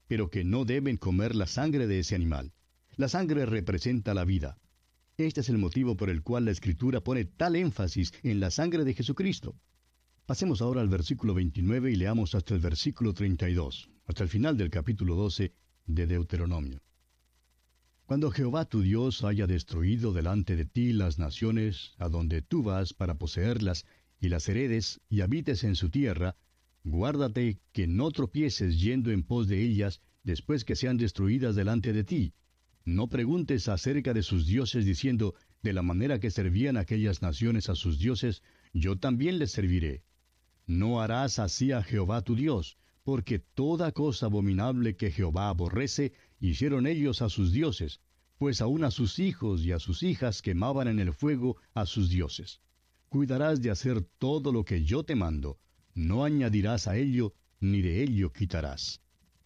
pero que no deben comer la sangre de ese animal. La sangre representa la vida. Este es el motivo por el cual la Escritura pone tal énfasis en la sangre de Jesucristo. Pasemos ahora al versículo 29 y leamos hasta el versículo 32, hasta el final del capítulo 12 de Deuteronomio. Cuando Jehová tu Dios haya destruido delante de ti las naciones a donde tú vas para poseerlas, y las heredes, y habites en su tierra, guárdate que no tropieces yendo en pos de ellas después que sean destruidas delante de ti. No preguntes acerca de sus dioses diciendo, de la manera que servían aquellas naciones a sus dioses, yo también les serviré. No harás así a Jehová tu Dios, porque toda cosa abominable que Jehová aborrece, hicieron ellos a sus dioses, pues aun a sus hijos y a sus hijas quemaban en el fuego a sus dioses. Cuidarás de hacer todo lo que yo te mando, no añadirás a ello, ni de ello quitarás.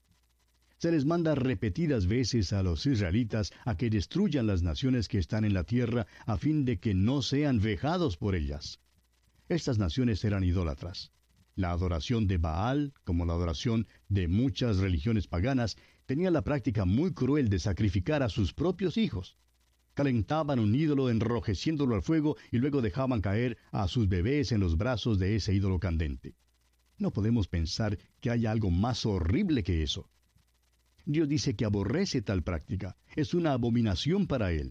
Se les manda repetidas veces a los israelitas a que destruyan las naciones que están en la tierra a fin de que no sean vejados por ellas. Estas naciones eran idólatras. La adoración de Baal, como la adoración de muchas religiones paganas, tenía la práctica muy cruel de sacrificar a sus propios hijos. Calentaban un ídolo enrojeciéndolo al fuego y luego dejaban caer a sus bebés en los brazos de ese ídolo candente. No podemos pensar que haya algo más horrible que eso. Dios dice que aborrece tal práctica. Es una abominación para Él.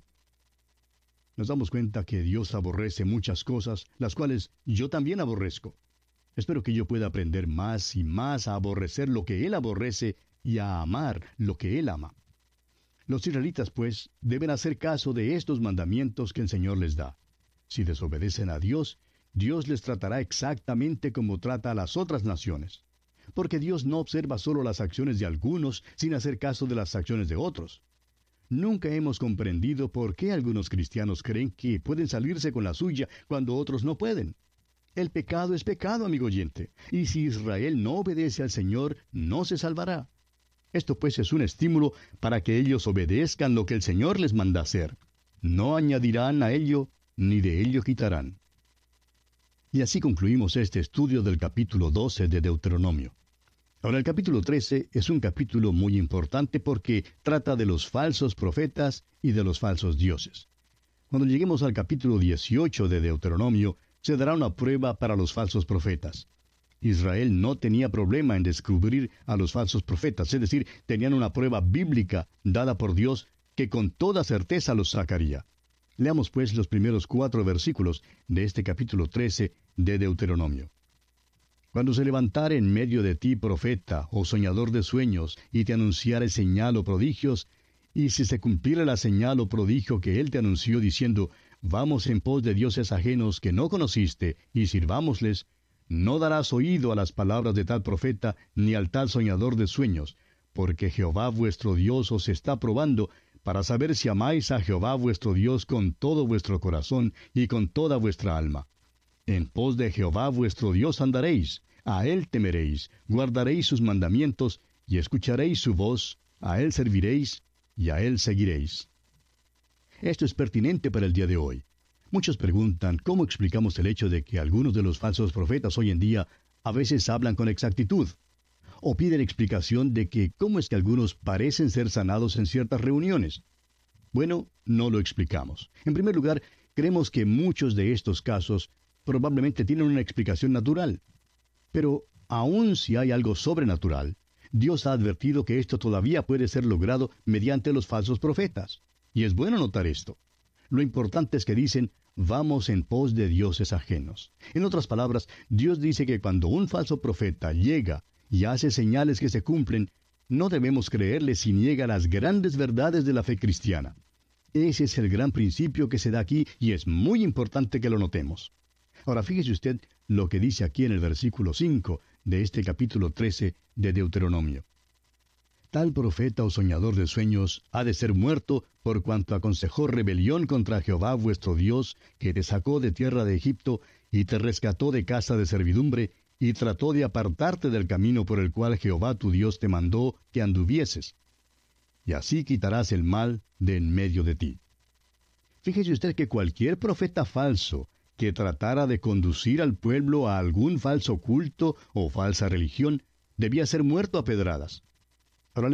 Nos damos cuenta que Dios aborrece muchas cosas, las cuales yo también aborrezco. Espero que yo pueda aprender más y más a aborrecer lo que Él aborrece y a amar lo que Él ama. Los israelitas, pues, deben hacer caso de estos mandamientos que el Señor les da. Si desobedecen a Dios, Dios les tratará exactamente como trata a las otras naciones. Porque Dios no observa solo las acciones de algunos sin hacer caso de las acciones de otros. Nunca hemos comprendido por qué algunos cristianos creen que pueden salirse con la suya cuando otros no pueden. El pecado es pecado, amigo oyente, y si Israel no obedece al Señor, no se salvará. Esto pues es un estímulo para que ellos obedezcan lo que el Señor les manda hacer. No añadirán a ello, ni de ello quitarán. Y así concluimos este estudio del capítulo 12 de Deuteronomio. Ahora el capítulo 13 es un capítulo muy importante porque trata de los falsos profetas y de los falsos dioses. Cuando lleguemos al capítulo 18 de Deuteronomio, se dará una prueba para los falsos profetas. Israel no tenía problema en descubrir a los falsos profetas, es decir, tenían una prueba bíblica dada por Dios que con toda certeza los sacaría. Leamos pues los primeros 4 versículos de este capítulo 13 de Deuteronomio. Cuando se levantare en medio de ti profeta o soñador de sueños, y te anunciare señal o prodigios, y si se cumpliere la señal o prodigio que él te anunció diciendo, vamos en pos de dioses ajenos que no conociste, y sirvámosles, no darás oído a las palabras de tal profeta, ni al tal soñador de sueños, porque Jehová vuestro Dios os está probando, para saber si amáis a Jehová vuestro Dios con todo vuestro corazón y con toda vuestra alma. En pos de Jehová vuestro Dios andaréis, a él temeréis, guardaréis sus mandamientos, y escucharéis su voz, a él serviréis, y a él seguiréis. Esto es pertinente para el día de hoy. Muchos preguntan cómo explicamos el hecho de que algunos de los falsos profetas hoy en día a veces hablan con exactitud, o piden explicación de que cómo es que algunos parecen ser sanados en ciertas reuniones. Bueno, no lo explicamos. En primer lugar, creemos que muchos de estos casos probablemente tienen una explicación natural. Pero, aun si hay algo sobrenatural, Dios ha advertido que esto todavía puede ser logrado mediante los falsos profetas. Y es bueno notar esto. Lo importante es que dicen, vamos en pos de dioses ajenos. En otras palabras, Dios dice que cuando un falso profeta llega y hace señales que se cumplen, no debemos creerle si niega las grandes verdades de la fe cristiana. Ese es el gran principio que se da aquí y es muy importante que lo notemos. Ahora fíjese usted lo que dice aquí en el versículo 5 de este capítulo 13 de Deuteronomio. Tal profeta o soñador de sueños ha de ser muerto por cuanto aconsejó rebelión contra Jehová vuestro Dios, que te sacó de tierra de Egipto y te rescató de casa de servidumbre, y trató de apartarte del camino por el cual Jehová tu Dios te mandó que anduvieses. Y así quitarás el mal de en medio de ti. Fíjese usted que cualquier profeta falso que tratara de conducir al pueblo a algún falso culto o falsa religión, debía ser muerto a pedradas.